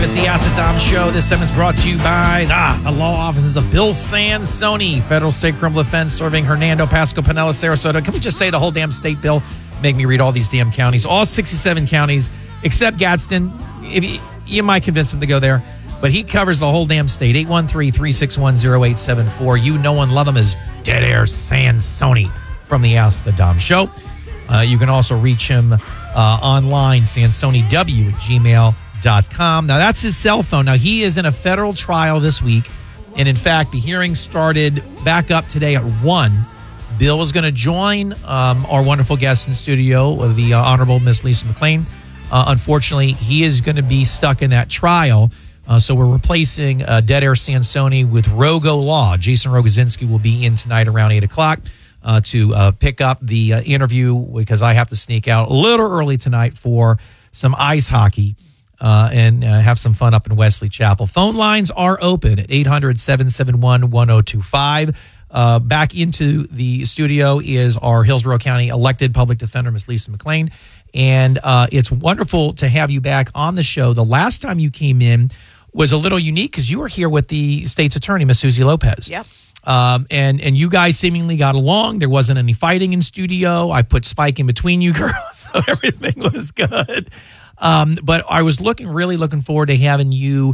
It's the Ask the Dom Show. This segment's brought to you by the law offices of Bill Sansoni, federal state criminal defense, serving Hernando, Pasco, Pinellas, Sarasota. Can we just say the whole damn state, Bill? Make me read all these damn counties. All 67 counties, except Gadsden. You might convince him to go there, but he covers the whole damn state. 813-361-0874. You know and love him as Dead Air Sansoni from the Ask the Dom Show. You can also reach him online, sansoniw@gmail.com. Now, that's his cell phone. Now, he is in a federal trial this week, and in fact, the hearing started back up today at 1. Bill is going to join our wonderful guest in studio, the Honorable Miss Lisa McClain. Unfortunately, he is going to be stuck in that trial, so we're replacing Dead Air Sansoni with Rogo Law. Jason Rogozinski will be in tonight around 8 o'clock. To pick up the interview, because I have to sneak out a little early tonight for some ice hockey and have some fun up in Wesley Chapel. Phone lines are open at 800-771-1025. Back into the studio is our Hillsborough County elected public defender, Ms. Lisa McClain. And it's wonderful to have you back on the show. The last time you came in was a little unique because you were here with the state's attorney, Ms. Susie Lopez. Yep. And you guys seemingly got along. There wasn't any fighting in studio. I put Spike in between you girls, so everything was good. But I was really looking forward to having you,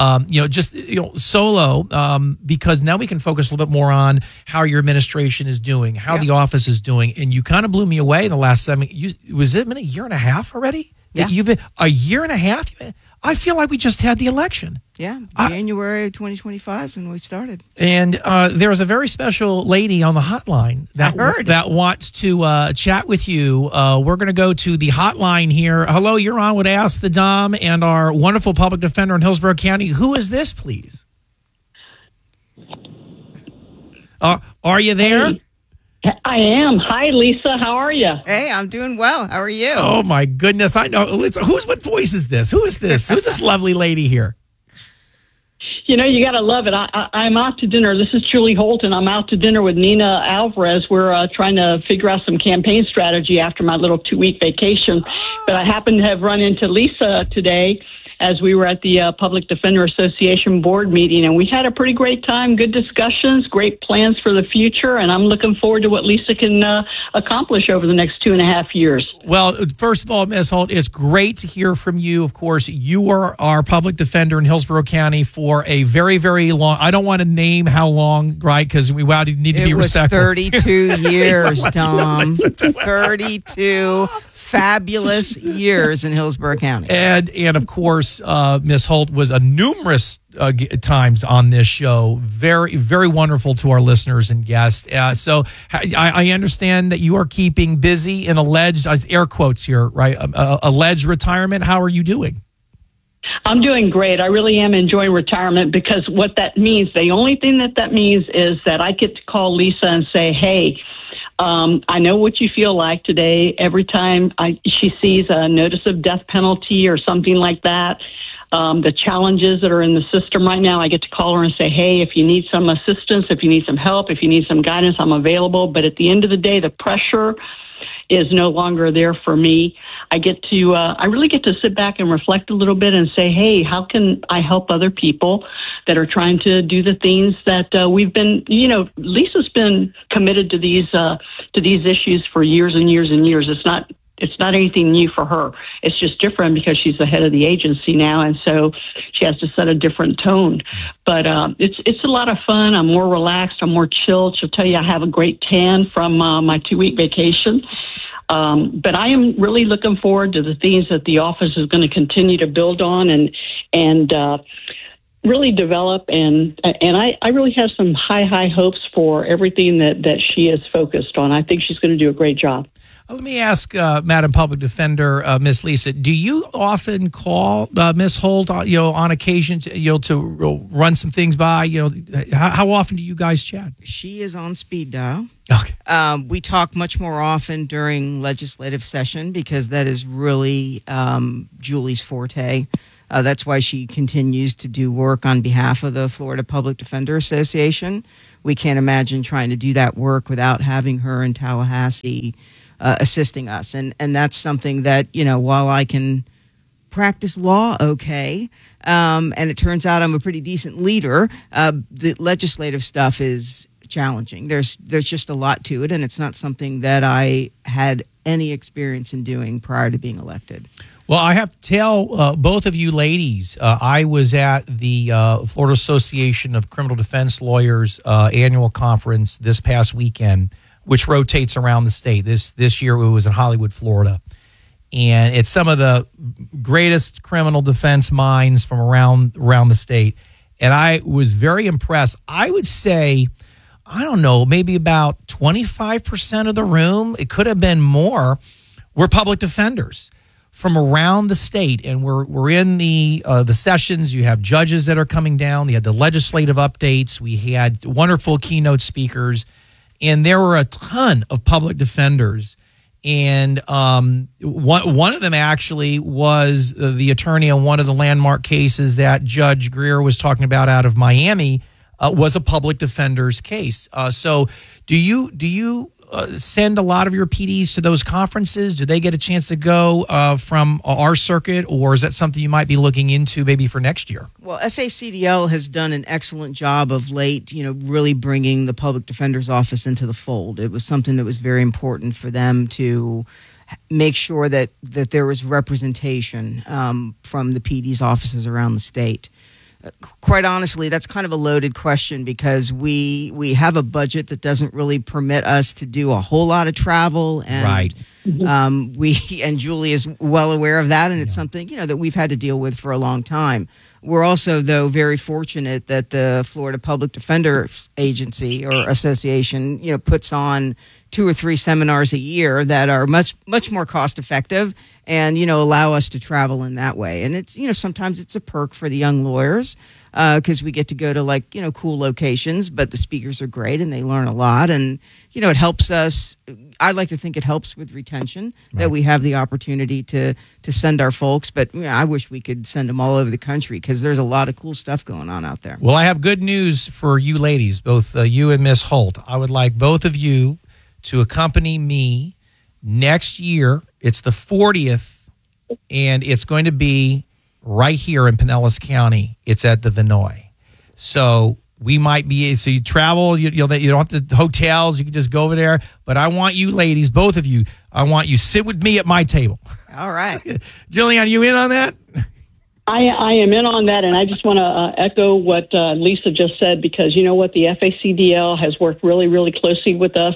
solo, because now we can focus a little bit more on how your administration is doing, how the office is doing. And you kind of blew me away the last 7. Was it been a year and a half already? Yeah. You've been a year and a half. I feel like we just had the election. Yeah, January 2025 is when we started. And there is a very special lady on the hotline that wants to chat with you. We're going to go to the hotline here. Hello, you're on with Ask the Dom and our wonderful public defender in Hillsborough County. Who is this, please? Are you there? Hey. I am. Hi, Lisa. How are you? Hey, I'm doing well. How are you? Oh, my goodness. I know. What voice is this? Who is this? Who's this lovely lady here? You know, you got to love it. I'm out to dinner. This is Julie Holton. I'm out to dinner with Nina Alvarez. We're trying to figure out some campaign strategy after my little 2-week vacation. But I happen to have run into Lisa today as we were at the Public Defender Association board meeting, and we had a pretty great time, good discussions, great plans for the future, and I'm looking forward to what Lisa can accomplish over the next 2.5 years. Well, first of all, Ms. Holt, it's great to hear from you. Of course, you were our public defender in Hillsborough County for a very, very long, I don't want to name how long, right, because we need to be respectful. It was 32 years, Tom. 32 fabulous years in Hillsborough County. And of course, Ms. Holt was numerous times on this show. Very, very wonderful to our listeners and guests. So I understand that you are keeping busy in alleged, air quotes here, right, alleged retirement. How are you doing? I'm doing great. I really am enjoying retirement, because what that means, the only thing that means is that I get to call Lisa and say, hey, I know what you feel like today. Every time she sees a notice of death penalty or something like that, the challenges that are in the system right now, I get to call her and say, hey, if you need some assistance, if you need some help, if you need some guidance, I'm available. But at the end of the day, the pressure is no longer there for me. I really get to sit back and reflect a little bit and say, hey, how can I help other people that are trying to do the things that we've been, Lisa's been committed to these issues for years and years and years. It's not anything new for her. It's just different because she's the head of the agency now, and so she has to set a different tone. But it's a lot of fun. I'm more relaxed. I'm more chilled. She'll tell you I have a great tan from my 2-week vacation. But I am really looking forward to the things that the office is going to continue to build on and really develop. And I really have some high hopes for everything that she is focused on. I think she's going to do a great job. Let me ask, Madam Public Defender, Miss Lisa, do you often call Miss Holt, on occasion, to run some things by? How often do you guys chat? She is on speed dial. Okay. We talk much more often during legislative session because that is really Julie's forte. That's why she continues to do work on behalf of the Florida Public Defender Association. We can't imagine trying to do that work without having her in Tallahassee assisting us. And that's something that, while I can practice law okay. And it turns out I'm a pretty decent leader. The legislative stuff is challenging. There's just a lot to it, and it's not something that I had any experience in doing prior to being elected. Well, I have to tell both of you ladies, I was at the Florida Association of Criminal Defense Lawyers annual conference this past weekend, which rotates around the state. This year it was in Hollywood, Florida. And it's some of the greatest criminal defense minds from around the state. And I was very impressed. I would say, I don't know, maybe about 25% of the room, it could have been more, were public defenders from around the state. And we're in the sessions. You have judges that are coming down. You had the legislative updates. We had wonderful keynote speakers. And there were a ton of public defenders. And one of them actually was the attorney on one of the landmark cases that Judge Greer was talking about out of Miami, was a public defender's case. So do you send a lot of your PDs to those conferences? Do they get a chance to go from our circuit, or is that something you might be looking into maybe for next year? Well, FACDL has done an excellent job of late, really bringing the public defender's office into the fold. It was something that was very important for them to make sure that there was representation from the PD's offices around the state. Quite honestly, that's kind of a loaded question because we have a budget that doesn't really permit us to do a whole lot of travel, and right. And Julie is well aware of that, and it's something that we've had to deal with for a long time. We're also, though, very fortunate that the Florida Public Defender Agency or Association, puts on 2 or 3 seminars a year that are much more cost effective and allow us to travel in that way. And it's sometimes it's a perk for the young lawyers because we get to go to cool locations, but the speakers are great and they learn a lot, and it helps us. I'd like to think it helps with retention that we have the opportunity to send our folks, but I wish we could send them all over the country because there's a lot of cool stuff going on out there. Well, I have good news for you ladies, both you and Miss Holt. I would like both of you to accompany me next year. It's the 40th, and it's going to be right here in Pinellas County. It's at the Vinoy. So we might be, so you travel, you don't have the hotels, you can just go over there. But I want you ladies, both of you, I want you sit with me at my table. All right. Jillian, are you in on that? I am in on that, and I just want to echo what Lisa just said, because you know what, the FACDL has worked really, really closely with us.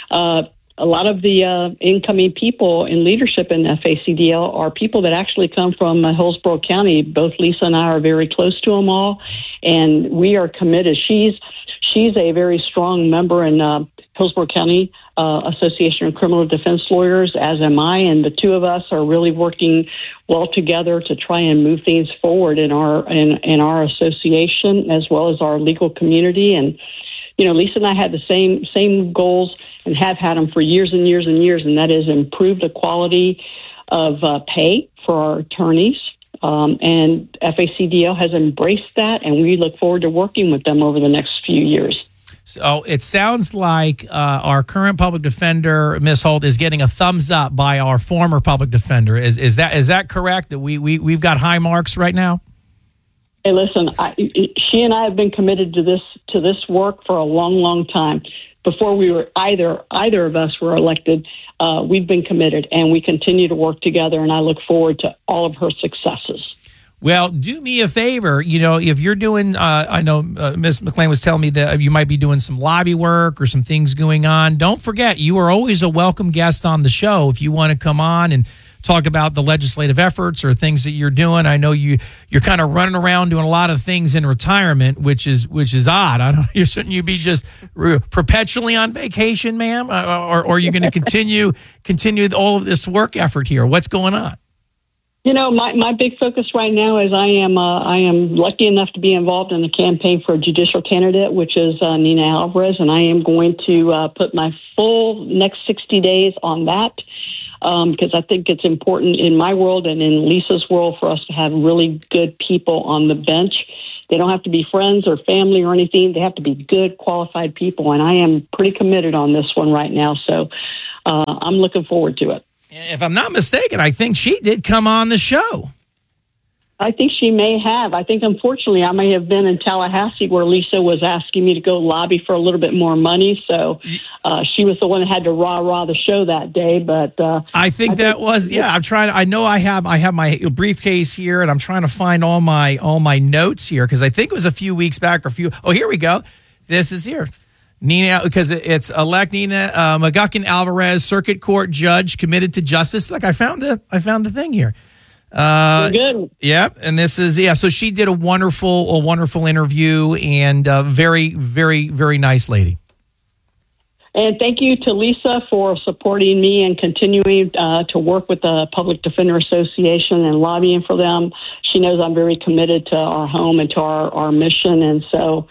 A lot of the incoming people in leadership in FACDL are people that actually come from Hillsborough County. Both Lisa and I are very close to them all, and we are committed. She's a very strong member in Hillsborough County Association of Criminal Defense Lawyers, as am I, and the two of us are really working well together to try and move things forward in our association as well as our legal community. And Lisa and I had the same goals and have had them for years and years and years, and that is improve the quality of pay for our attorneys. And FACDL has embraced that, and we look forward to working with them over the next few years. So it sounds like our current public defender, Ms. Holt, is getting a thumbs up by our former public defender. Is that correct? That we've got high marks right now? Hey, listen, she and I have been committed to this work for a long, long time. Before we were either of us were elected, we've been committed, and we continue to work together, and I look forward to all of her successes. Well, do me a favor, if you're doing, I know Ms. McLean was telling me that you might be doing some lobby work or some things going on. Don't forget, you are always a welcome guest on the show if you want to come on and talk about the legislative efforts or things that you're doing. I know you're kind of running around doing a lot of things in retirement, which is odd. I don't. Shouldn't you be just perpetually on vacation, ma'am, or are you going to continue all of this work effort here? What's going on? My big focus right now is I am lucky enough to be involved in the campaign for a judicial candidate, which is Nina Alvarez, and I am going to put my full next 60 days on that. Because I think it's important in my world and in Lisa's world for us to have really good people on the bench. They don't have to be friends or family or anything. They have to be good, qualified people, and I am pretty committed on this one right now. So I'm looking forward to it. If I'm not mistaken, I think she did come on the show. I think she may have. I think, unfortunately, I may have been in Tallahassee where Lisa was asking me to go lobby for a little bit more money. So she was the one that had to rah-rah the show that day. But I think that was, I'm trying to, I know I have my briefcase here, and I'm trying to find all my notes here, because I think it was a few weeks back oh, here we go. This is here. Nina, because it's elect Nina McGuckin Alvarez, circuit court judge committed to justice. Like I found the thing here. Good. Yeah, and this is so she did a wonderful interview, and very, very, very nice lady. And thank you to Lisa for supporting me and continuing to work with the Public Defender Association and lobbying for them. She knows I'm very committed to our home and to our mission, and so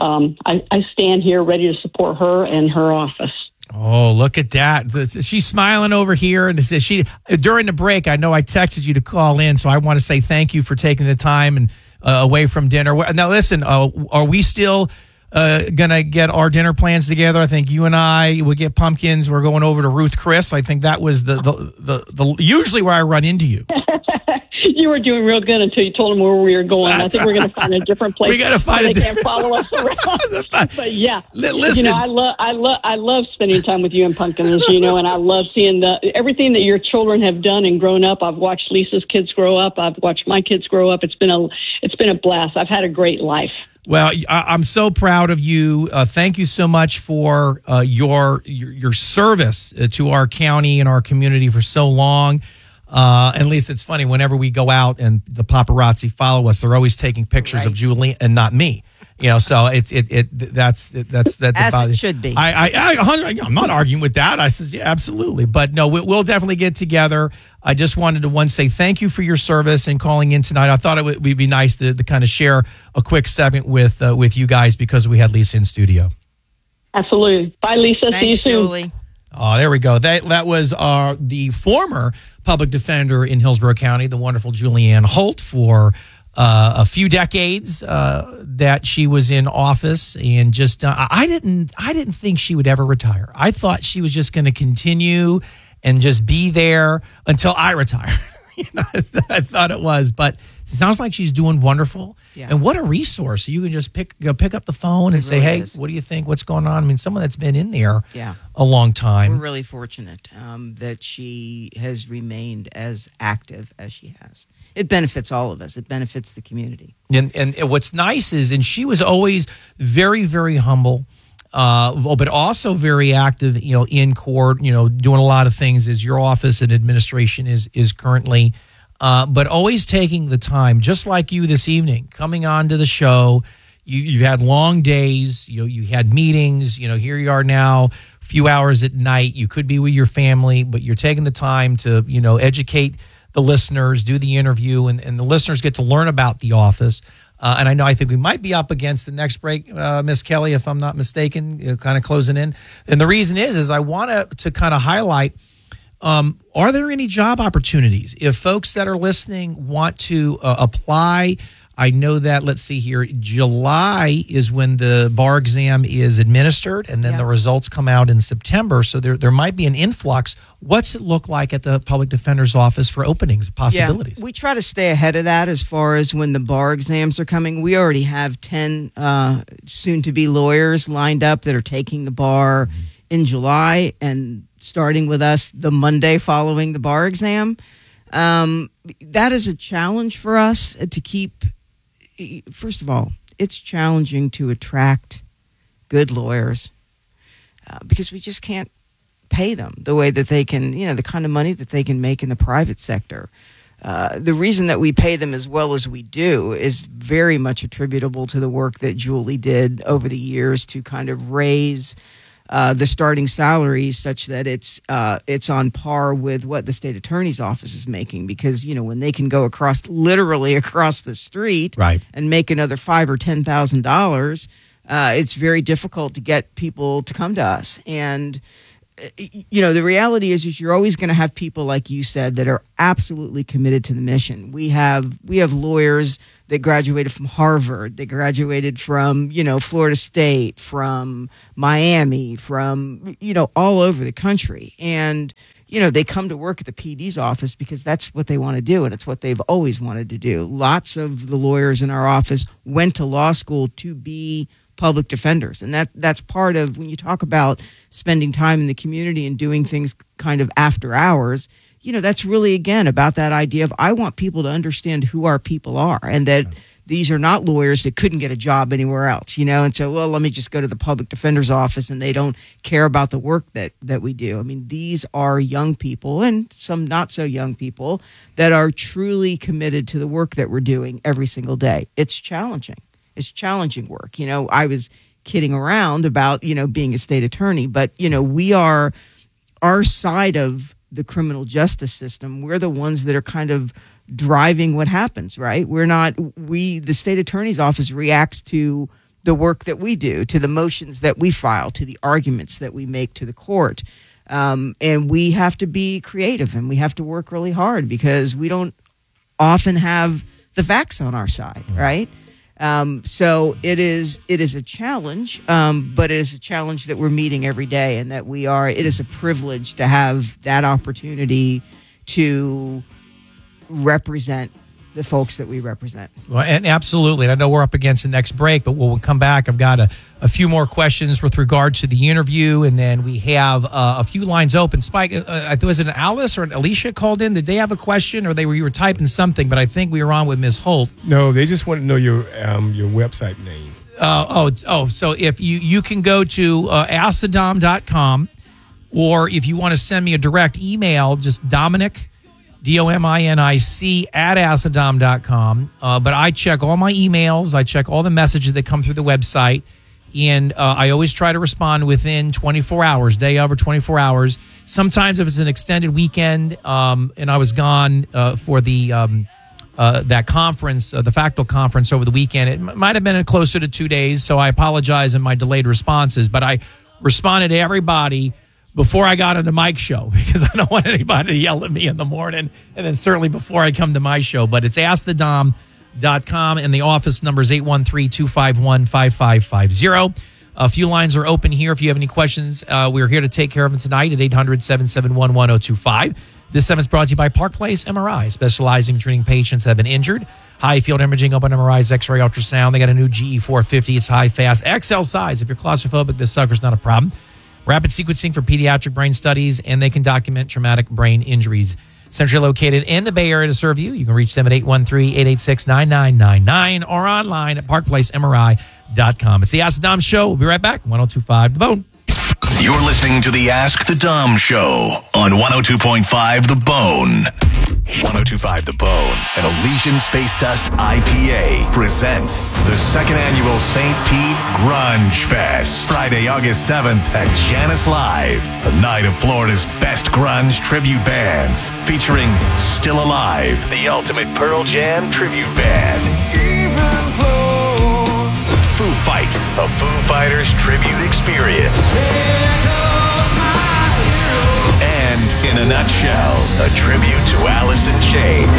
I stand here ready to support her and her office. Oh, look at that. She's smiling over here. And during the break, I know I texted you to call in, so I want to say thank you for taking the time and away from dinner. Now, listen, are we still going to get our dinner plans together? I think you and I will get pumpkins. We're going over to Ruth Chris. I think that was the usually where I run into you. You were doing real good until you told them where we were going. I think we're going to find a different place. We got to find they can't follow us around. But yeah, listen. I love spending time with you and Pumpkins. And I love seeing everything that your children have done and grown up. I've watched Lisa's kids grow up. I've watched my kids grow up. It's been a blast. I've had a great life. Well, I'm so proud of you. Thank you so much for your service to our county and our community for so long. At least it's funny, whenever we go out and the paparazzi follow us, they're always taking pictures of Julie and not me. So that's as it should be. I'm not arguing with that. I says, yeah, absolutely. But no, we'll definitely get together. I just wanted to say thank you for your service and calling in tonight. I thought it would be nice to kind of share a quick segment with you guys, because we had Lisa in studio. Absolutely. Bye, Lisa. Thanks, see you soon. Julie. Oh, there we go. That was the former public defender in Hillsborough County, the wonderful Julianne Holt, for a few decades that she was in office, and just I didn't think she would ever retire. I thought she was just going to continue and just be there until I retire. I thought it was, but it sounds like she's doing wonderful. Yeah. And what a resource! You can just pick up the phone and say, "Hey, what do you think? What's going on?" I mean, someone that's been in there a long time. We're really fortunate that she has remained as active as she has. It benefits all of us. It benefits the community. And what's nice is, and she was always very, very humble, but also very active, in court, doing a lot of things as your office and administration is currently. But always taking the time, just like you this evening, coming on to the show. You've had long days, you had meetings, here you are now, a few hours at night. You could be with your family, but you're taking the time to, educate the listeners, do the interview, and the listeners get to learn about the office. And I think we might be up against the next break, Miss Kelly, if I'm not mistaken, kind of closing in. And the reason is I want to kind of highlight, are there any job opportunities? If folks that are listening want to apply, I know that, let's see here, July is when the bar exam is administered, and then the results come out in September. So there might be an influx. What's it look like at the Public Defender's Office for openings, possibilities? Yeah, we try to stay ahead of that as far as when the bar exams are coming. We already have 10 soon-to-be lawyers lined up that are taking the bar in July and starting with us the Monday following the bar exam. That is a challenge for us to keep. First of all, it's challenging to attract good lawyers because we just can't pay them the way that they can, the kind of money that they can make in the private sector. The reason that we pay them as well as we do is very much attributable to the work that Julie did over the years to kind of raise the starting salaries such that it's on par with what the state attorney's office is making, because when they can go literally across the street and make another $5,000 or $10,000, it's very difficult to get people to come to us. And the reality is you're always going to have people, like you said, that are absolutely committed to the mission. We have lawyers that graduated from Harvard, they graduated from, Florida State, from Miami, from, all over the country. And, they come to work at the PD's office because that's what they want to do, and it's what they've always wanted to do. Lots of the lawyers in our office went to law school to be public defenders, and that's part of when you talk about spending time in the community and doing things kind of after hours. That's really, again, about that idea of I want people to understand who our people are, and that these are not lawyers that couldn't get a job anywhere else, and so, well, let me just go to the public defender's office, and they don't care about the work that we do. I mean, these are young people and some not so young people that are truly committed to the work that we're doing every single day. It's challenging. It's challenging work. I was kidding around about, being a state attorney, but, we are our side of the criminal justice system. We're the ones that are kind of driving what happens, right? The state attorney's office reacts to the work that we do, to the motions that we file, to the arguments that we make to the court. And we have to be creative, and we have to work really hard because we don't often have the facts on our side, right? So it is a challenge, but it is a challenge that we're meeting every day, and that it is a privilege to have that opportunity to represent the folks that we represent. Well, and absolutely. And I know we're up against the next break, but we'll come back. I've got a few more questions with regard to the interview, and then we have a few lines open. Spike, was it Alice or Alicia called in? Did they have a question, or you were typing something? But I think we were on with Ms. Holt. No, they just want to know your website name. So if you can go to askthedom.com, or if you want to send me a direct email, just Dominic, DOMINIC @askthedom.com. But I check all my emails. I check all the messages that come through the website. And I always try to respond within 24 hours, day of or 24 hours. Sometimes if it's an extended weekend and I was gone for the that conference, the Factual conference over the weekend, it might have been closer to 2 days. So I apologize in my delayed responses. But I responded to everybody before I got on the Mike show, because I don't want anybody to yell at me in the morning, and then certainly before I come to my show. But it's askthedom.com, and the office number is 813-251-5550. A few lines are open here. If you have any questions, we're here to take care of them tonight at 800-771-1025. This segment is brought to you by Park Place MRI, specializing in treating patients that have been injured. High field imaging, open MRIs, X-ray, ultrasound. They got a new GE450. It's high, fast, XL size. If you're claustrophobic, this sucker's not a problem. Rapid sequencing for pediatric brain studies, and they can document traumatic brain injuries. Centrally located in the Bay Area to serve you. You can reach them at 813-886-9999 or online at parkplacemri.com. It's the Ask the Dom Show. We'll be right back. 102.5 The Bone. You're listening to the Ask the Dom Show on 102.5 The Bone. 102.5 The Bone and Elysian Space Dust IPA presents the second annual St. Pete Grunge Fest, Friday, August 7th at Janice Live, a night of Florida's best grunge tribute bands, featuring Still Alive, the ultimate Pearl Jam tribute band. Foo Fight, a Foo Fighters tribute experience. And, in a nutshell, a tribute to Alice in Chains.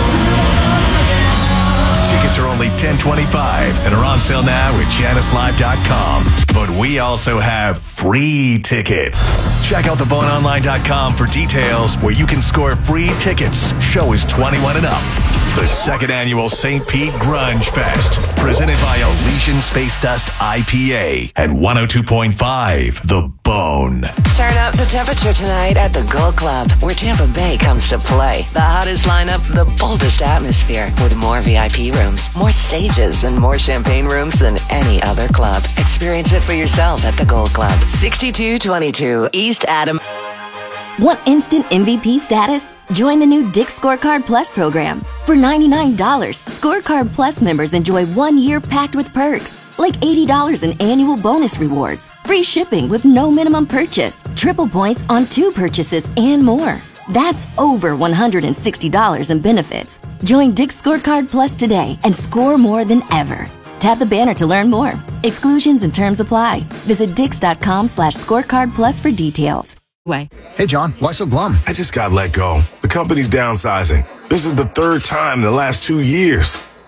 Tickets are only $10.25 and are on sale now at JaniceLive.com. But we also have free tickets. Check out theboneonline.com for details where you can score free tickets. Show is 21 and up. The second annual St. Pete Grunge Fest, presented by Elysian Space Dust IPA and 102.5 The Bone. Turn up the temperature tonight at the Gold Club, where Tampa Bay comes to play. The hottest lineup, the boldest atmosphere, with more VIP rooms, more stages, and more champagne rooms than any other club. Experience it for yourself at the Gold Club, 6222 East Adam. Want instant MVP status? Join the new Dick's Scorecard Plus program. For $99, Scorecard Plus members enjoy 1 year packed with perks, like $80 in annual bonus rewards, free shipping with no minimum purchase, triple points on 2 purchases, and more. That's over $160 in benefits. Join Dick's Scorecard Plus today and score more than ever. Tap the banner to learn more. Exclusions and terms apply. Visit Dix.com/scorecard plus for details. Hey, John, why so glum? I just got let go. The company's downsizing. This is the third time in the last 2 years.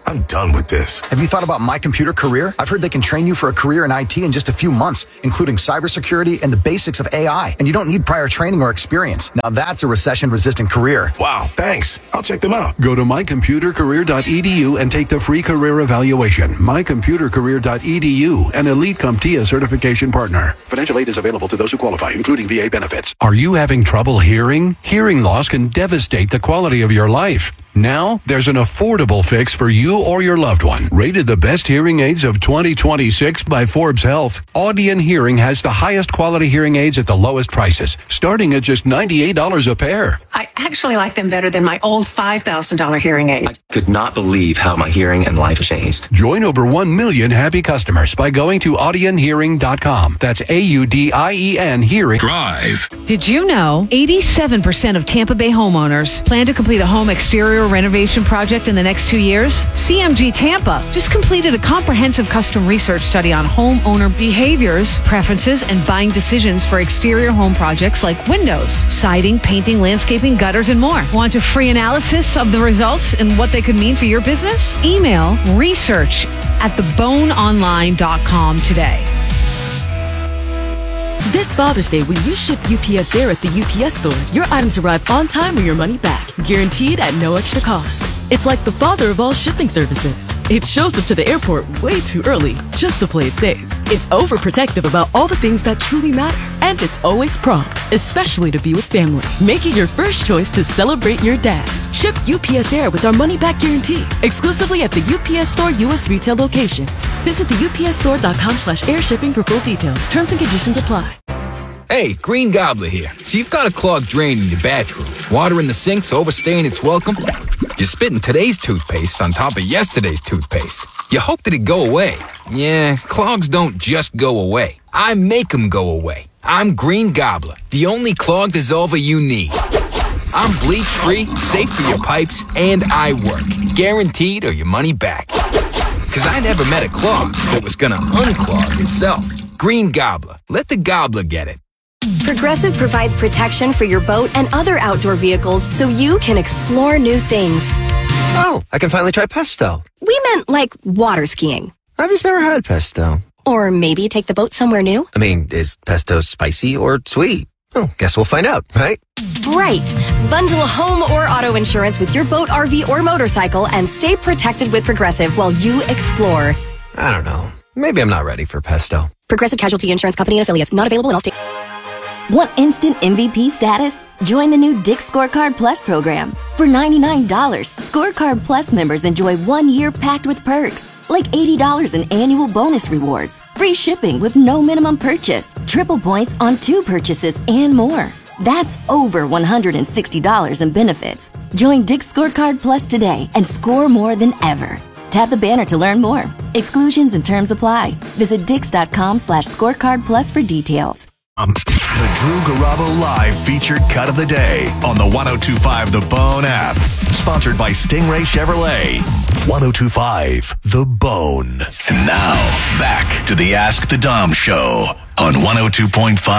I'm done with this. Have you thought about My Computer Career? I've heard they can train you for a career in IT in just a few months, including cybersecurity and the basics of AI. And you don't need prior training or experience. Now that's a recession-resistant career. Wow, thanks. I'll check them out. Go to mycomputercareer.edu and take the free career evaluation. mycomputercareer.edu, an Elite CompTIA certification partner. Financial aid is available to those who qualify, including VA benefits. Are you having trouble hearing? Hearing loss can devastate the quality of your life. Now, there's an affordable fix for you or your loved one. Rated the best hearing aids of 2026 by Forbes Health, Audion Hearing has the highest quality hearing aids at the lowest prices, starting at just $98 a pair. I actually like them better than my old $5,000 hearing aid. I could not believe how my hearing and life changed. Join over 1 million happy customers by going to audionhearing.com. That's AUDIEN Hearing. Drive. Did you know 87% of Tampa Bay homeowners plan to complete a home exterior renovation project in the next 2 years? CMG Tampa just completed a comprehensive custom research study on homeowner behaviors, preferences, and buying decisions for exterior home projects like windows, siding, painting, landscaping, gutters, and more. Want a free analysis of the results and what they could mean for your business? Email research@theboneonline.com today. This Father's Day, when you ship UPS Air at the UPS store, your items arrive on time or your money back, guaranteed at no extra cost. It's like the father of all shipping services. It shows up to the airport way too early, just to play it safe. It's overprotective about all the things that truly matter, and it's always prompt, especially to be with family. Make it your first choice to celebrate your dad. Ship UPS Air with our money-back guarantee, exclusively at the UPS Store U.S. retail locations. Visit the upsstore.com/air shipping for full details. Terms and conditions apply. Hey, Green Gobbler here. So you've got a clogged drain in your bathroom. Water in the sink's overstaying its welcome. You're spitting today's toothpaste on top of yesterday's toothpaste. You hope that it go away. Yeah, clogs don't just go away. I make them go away. I'm Green Gobbler, the only clog dissolver you need. I'm bleach-free, safe for your pipes, and I work. Guaranteed or your money back. Because I never met a clog that was gonna unclog itself. Green Gobbler. Let the gobbler get it. Progressive provides protection for your boat and other outdoor vehicles so you can explore new things. Oh, I can finally try pesto. We meant like water skiing. I've just never had pesto. Or maybe take the boat somewhere new. I mean, is pesto spicy or sweet? Oh, guess we'll find out, right? Right. Bundle home or auto insurance with your boat, RV, or motorcycle and stay protected with Progressive while you explore. I don't know. Maybe I'm not ready for pesto. Progressive Casualty Insurance Company and Affiliates. Not available in all states. Want instant MVP status? Join the new Dick's Scorecard Plus program. For $99, Scorecard Plus members enjoy 1 year packed with perks, like $80 in annual bonus rewards, free shipping with no minimum purchase, triple points on 2 purchases, and more. That's over $160 in benefits. Join Dick's Scorecard Plus today and score more than ever. Tap the banner to learn more. Exclusions and terms apply. Visit dix.com/scorecard plus for details. The Drew Garabo Live featured cut of the day on the 1025 The Bone app. Sponsored by Stingray Chevrolet. 1025 The Bone. And now, back to the Ask the Dom Show on 102.5